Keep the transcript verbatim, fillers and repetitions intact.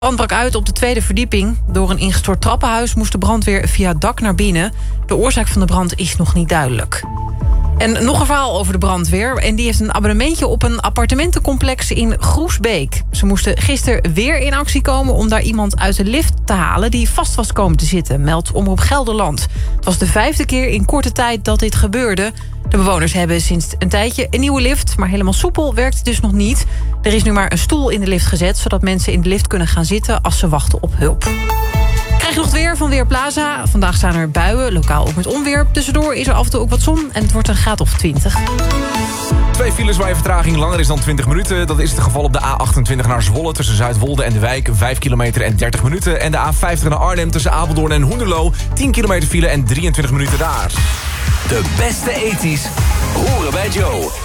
De brand brak uit op de tweede verdieping. Door een ingestort trappenhuis moest de brandweer via het dak naar binnen. De oorzaak van de brand is nog niet duidelijk. En nog een verhaal over de brandweer. En die heeft een abonnementje op een appartementencomplex in Groesbeek. Ze moesten gisteren weer in actie komen om daar iemand uit de lift te halen die vast was komen te zitten, meldt Omroep Gelderland. Het was de vijfde keer in korte tijd dat dit gebeurde. De bewoners hebben sinds een tijdje een nieuwe lift, maar helemaal soepel werkt het dus nog niet. Er is nu maar een stoel in de lift gezet, zodat mensen in de lift kunnen gaan zitten als ze wachten op hulp. Krijg je nog het weer van Weerplaza. Vandaag staan er buien, lokaal ook met onweer. Tussendoor is er af en toe ook wat zon en het wordt een graad of twintig. Twee files waar je vertraging langer is dan twintig minuten. Dat is het geval op de A achtentwintig naar Zwolle tussen Zuidwolde en de Wijk. vijf kilometer en dertig minuten. En de A vijftig naar Arnhem tussen Apeldoorn en Hoenderloo. tien kilometer file en drieëntwintig minuten daar. De beste ethisch horen bij Joe.